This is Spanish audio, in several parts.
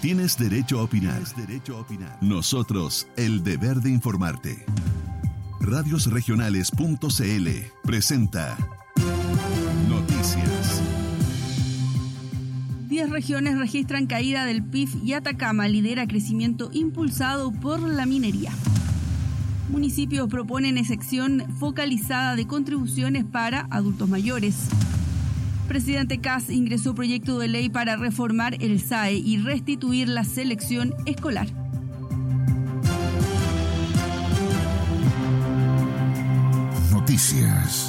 Tienes derecho a opinar. Nosotros, el deber de informarte. Radiosregionales.cl presenta Noticias. 10 regiones registran caída del PIB y Atacama lidera crecimiento impulsado por la minería. Municipios proponen excepción focalizada de contribuciones para adultos mayores. Presidente Kast ingresó proyecto de ley para reformar el SAE y restituir la selección escolar. Noticias.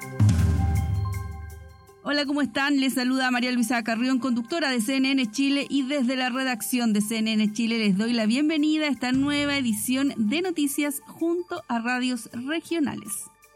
Hola, ¿cómo están? Les saluda María Luisa Carrión, conductora de CNN Chile, y desde la redacción de CNN Chile les doy la bienvenida a esta nueva edición de Noticias junto a Radios Regionales.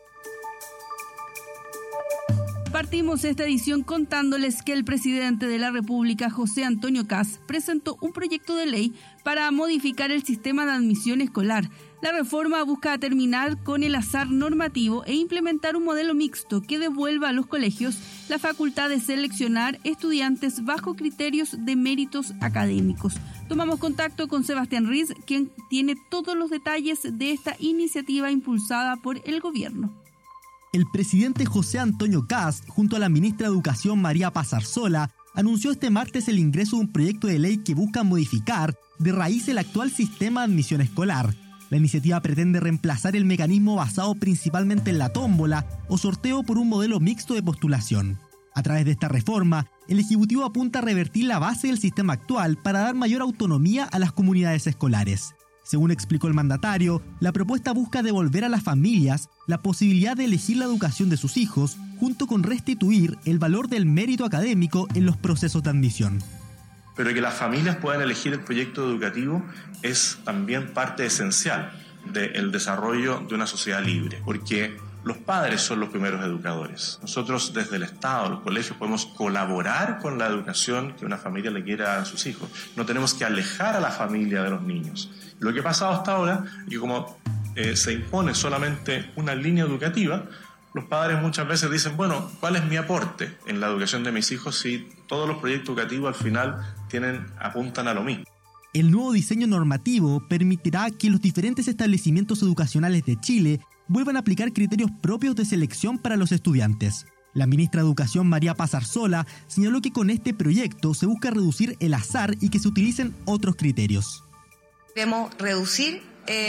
Partimos esta edición contándoles que el presidente de la República, José Antonio Kast, presentó un proyecto de ley para modificar el sistema de admisión escolar. La reforma busca terminar con el azar normativo e implementar un modelo mixto que devuelva a los colegios la facultad de seleccionar estudiantes bajo criterios de méritos académicos. Tomamos contacto con Sebastián Riz, quien tiene todos los detalles de esta iniciativa impulsada por el gobierno. El presidente José Antonio Kast, junto a la ministra de Educación María Paz Arzola, anunció este martes el ingreso de un proyecto de ley que busca modificar de raíz el actual sistema de admisión escolar. La iniciativa pretende reemplazar el mecanismo basado principalmente en la tómbola o sorteo por un modelo mixto de postulación. A través de esta reforma, el Ejecutivo apunta a revertir la base del sistema actual para dar mayor autonomía a las comunidades escolares. Según explicó el mandatario, la propuesta busca devolver a las familias la posibilidad de elegir la educación de sus hijos, junto con restituir el valor del mérito académico en los procesos de admisión. Pero que las familias puedan elegir el proyecto educativo es también parte esencial del desarrollo de una sociedad libre, porque los padres son los primeros educadores. Nosotros desde el Estado, los colegios, podemos colaborar con la educación que una familia le quiera dar a sus hijos. No tenemos que alejar a la familia de los niños. Lo que ha pasado hasta ahora es que como se impone solamente una línea educativa, los padres muchas veces dicen, bueno, ¿cuál es mi aporte en la educación de mis hijos si todos los proyectos educativos al final apuntan a lo mismo? El nuevo diseño normativo permitirá que los diferentes establecimientos educacionales de Chile vuelvan a aplicar criterios propios de selección para los estudiantes. La ministra de Educación María Paz Arzola señaló que con este proyecto se busca reducir el azar y que se utilicen otros criterios. Queremos reducir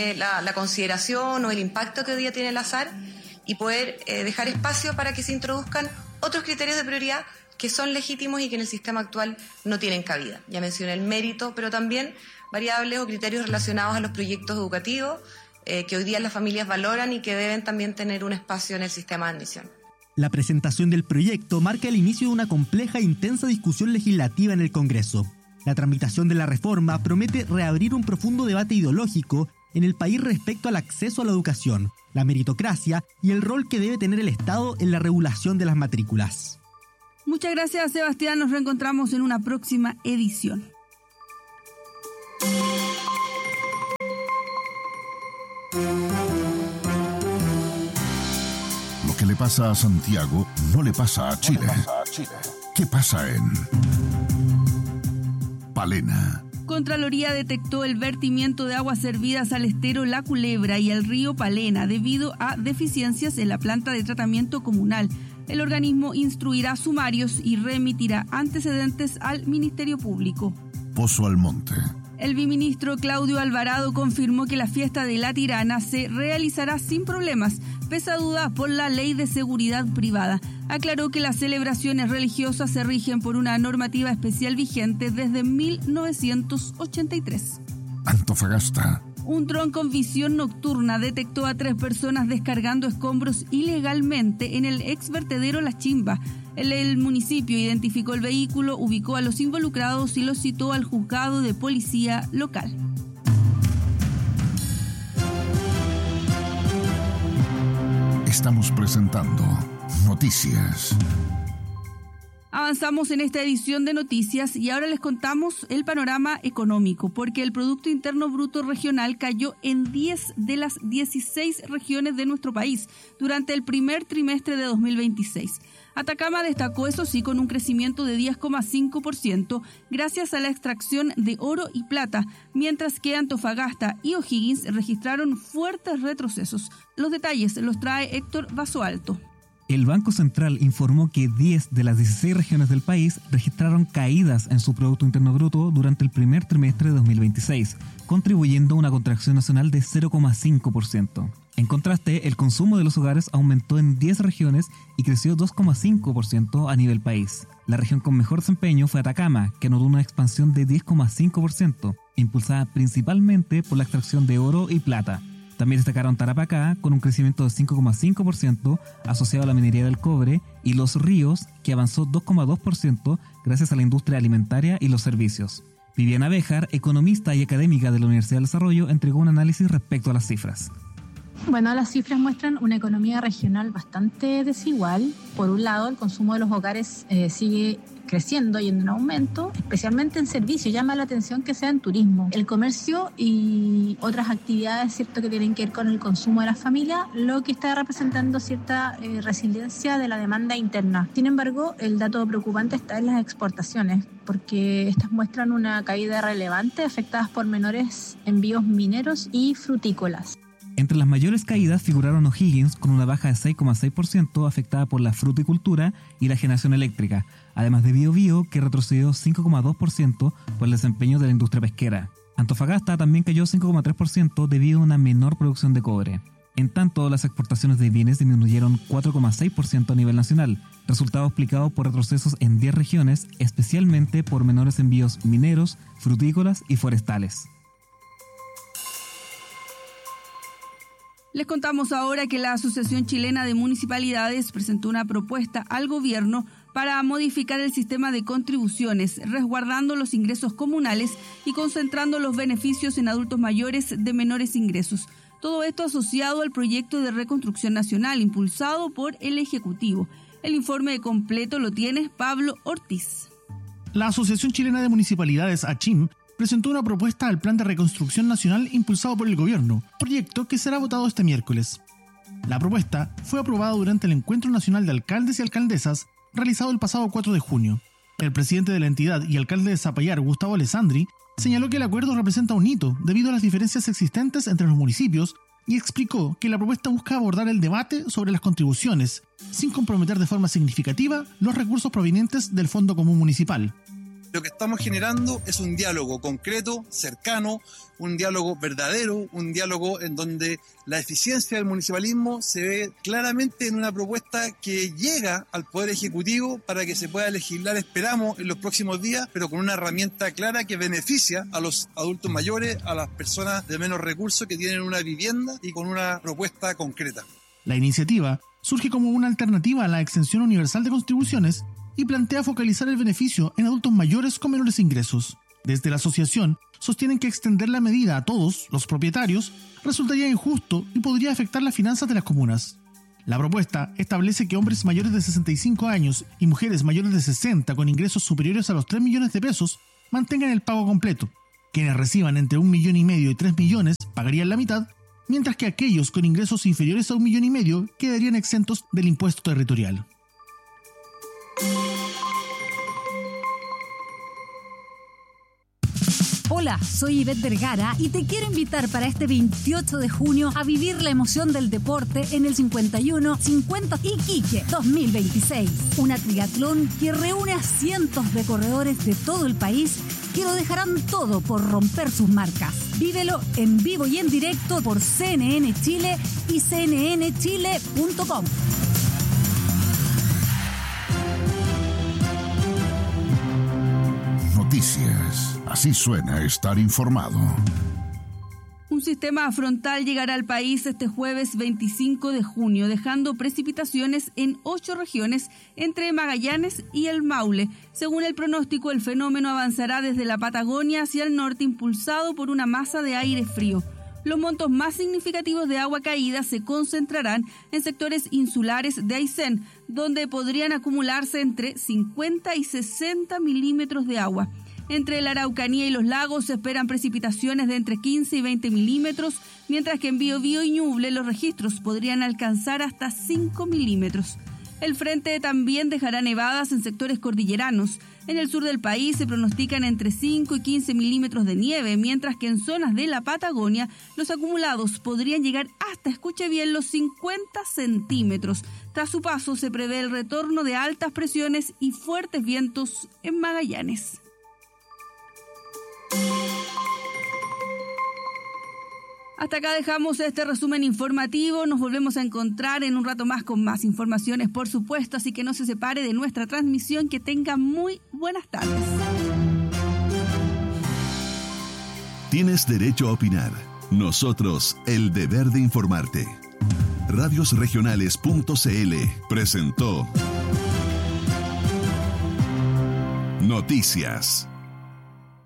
la consideración o el impacto que hoy día tiene el azar y poder dejar espacio para que se introduzcan otros criterios de prioridad que son legítimos y que en el sistema actual no tienen cabida. Ya mencioné el mérito, pero también variables o criterios relacionados a los proyectos educativos que hoy día las familias valoran y que deben también tener un espacio en el sistema de admisión. La presentación del proyecto marca el inicio de una compleja e intensa discusión legislativa en el Congreso. La tramitación de la reforma promete reabrir un profundo debate ideológico en el país respecto al acceso a la educación, la meritocracia y el rol que debe tener el Estado en la regulación de las matrículas. Muchas gracias, Sebastián. Nos reencontramos en una próxima edición. Lo que le pasa a Santiago no le pasa a Chile. ¿Qué pasa en Palena? Contraloría detectó el vertimiento de aguas servidas al estero La Culebra y al río Palena debido a deficiencias en la planta de tratamiento comunal. El organismo instruirá sumarios y remitirá antecedentes al Ministerio Público. Pozo Almonte. El viceministro Claudio Alvarado confirmó que la fiesta de La Tirana se realizará sin problemas, pese a dudas por la Ley de Seguridad Privada. Aclaró que las celebraciones religiosas se rigen por una normativa especial vigente desde 1983. Antofagasta. Un dron con visión nocturna detectó a 3 personas descargando escombros ilegalmente en el ex vertedero La Chimba. El municipio identificó el vehículo, ubicó a los involucrados y los citó al juzgado de policía local. Estamos presentando Noticias. Avanzamos en esta edición de noticias y ahora les contamos el panorama económico, porque el Producto Interno Bruto regional cayó en 10 de las 16 regiones de nuestro país durante el primer trimestre de 2026. Atacama destacó, eso sí, con un crecimiento de 10,5% gracias a la extracción de oro y plata, mientras que Antofagasta y O'Higgins registraron fuertes retrocesos. Los detalles los trae Héctor Basoalto. El Banco Central informó que 10 de las 16 regiones del país registraron caídas en su Producto Interno Bruto durante el primer trimestre de 2026, contribuyendo a una contracción nacional de 0,5%. En contraste, el consumo de los hogares aumentó en 10 regiones y creció 2,5% a nivel país. La región con mejor desempeño fue Atacama, que anotó una expansión de 10,5%, impulsada principalmente por la extracción de oro y plata. También destacaron Tarapacá, con un crecimiento de 5,5% asociado a la minería del cobre, y Los Ríos, que avanzó 2,2% gracias a la industria alimentaria y los servicios. Viviana Béjar, economista y académica de la Universidad del Desarrollo, entregó un análisis respecto a las cifras. Bueno, las cifras muestran una economía regional bastante desigual. Por un lado, el consumo de los hogares sigue creciendo y en aumento, especialmente en servicios. Llama la atención que sea en turismo. El comercio y otras actividades, cierto, que tienen que ver con el consumo de las familias, lo que está representando cierta resiliencia de la demanda interna. Sin embargo, el dato preocupante está en las exportaciones, porque estas muestran una caída relevante afectadas por menores envíos mineros y frutícolas. Entre las mayores caídas figuraron O'Higgins, con una baja de 6,6% afectada por la fruticultura y la generación eléctrica, además de Biobío, que retrocedió 5,2% por el desempeño de la industria pesquera. Antofagasta también cayó 5,3% debido a una menor producción de cobre. En tanto, las exportaciones de bienes disminuyeron 4,6% a nivel nacional, resultado explicado por retrocesos en 10 regiones, especialmente por menores envíos mineros, frutícolas y forestales. Les contamos ahora que la Asociación Chilena de Municipalidades presentó una propuesta al gobierno para modificar el sistema de contribuciones, resguardando los ingresos comunales y concentrando los beneficios en adultos mayores de menores ingresos. Todo esto asociado al proyecto de reconstrucción nacional impulsado por el Ejecutivo. El informe completo lo tiene Pablo Ortiz. La Asociación Chilena de Municipalidades, ACHIM, presentó una propuesta al Plan de Reconstrucción Nacional impulsado por el gobierno, proyecto que será votado este miércoles. La propuesta fue aprobada durante el Encuentro Nacional de Alcaldes y Alcaldesas realizado el pasado 4 de junio. El presidente de la entidad y alcalde de Zapallar, Gustavo Alessandri, señaló que el acuerdo representa un hito debido a las diferencias existentes entre los municipios y explicó que la propuesta busca abordar el debate sobre las contribuciones, sin comprometer de forma significativa los recursos provenientes del Fondo Común Municipal. Lo que estamos generando es un diálogo concreto, cercano, un diálogo verdadero, un diálogo en donde la eficiencia del municipalismo se ve claramente en una propuesta que llega al Poder Ejecutivo para que se pueda legislar, esperamos, en los próximos días, pero con una herramienta clara que beneficia a los adultos mayores, a las personas de menos recursos que tienen una vivienda y con una propuesta concreta. La iniciativa surge como una alternativa a la exención universal de contribuciones y plantea focalizar el beneficio en adultos mayores con menores ingresos. Desde la asociación sostienen que extender la medida a todos los propietarios resultaría injusto y podría afectar las finanzas de las comunas. La propuesta establece que hombres mayores de 65 años y mujeres mayores de 60 con ingresos superiores a los 3 millones de pesos mantengan el pago completo. Quienes reciban entre 1,5 millones y 3 millones pagarían la mitad, mientras que aquellos con ingresos inferiores a 1,5 millones quedarían exentos del impuesto territorial. Hola, soy Ivette Vergara y te quiero invitar para este 28 de junio a vivir la emoción del deporte en el 51 50 Iquique 2026. Una triatlón que reúne a cientos de corredores de todo el país que lo dejarán todo por romper sus marcas. Vívelo en vivo y en directo por CNN Chile y cnnchile.com. Noticias. Así suena estar informado. Un sistema frontal llegará al país este jueves 25 de junio, dejando precipitaciones en 8 regiones entre Magallanes y el Maule. Según el pronóstico, el fenómeno avanzará desde la Patagonia hacia el norte, impulsado por una masa de aire frío. Los montos más significativos de agua caída se concentrarán en sectores insulares de Aysén, donde podrían acumularse entre 50 y 60 milímetros de agua. Entre la Araucanía y los lagos se esperan precipitaciones de entre 15 y 20 milímetros, mientras que en Biobío y Ñuble los registros podrían alcanzar hasta 5 milímetros. El frente también dejará nevadas en sectores cordilleranos. En el sur del país se pronostican entre 5 y 15 milímetros de nieve, mientras que en zonas de la Patagonia los acumulados podrían llegar hasta, escuche bien, los 50 centímetros. Tras su paso se prevé el retorno de altas presiones y fuertes vientos en Magallanes. Hasta acá dejamos este resumen informativo. Nos volvemos a encontrar en un rato más con más informaciones, por supuesto, así que no se separe de nuestra transmisión. Que tenga muy buenas tardes. Tienes derecho a opinar. Nosotros, el deber de informarte. Radiosregionales.cl presentó Noticias.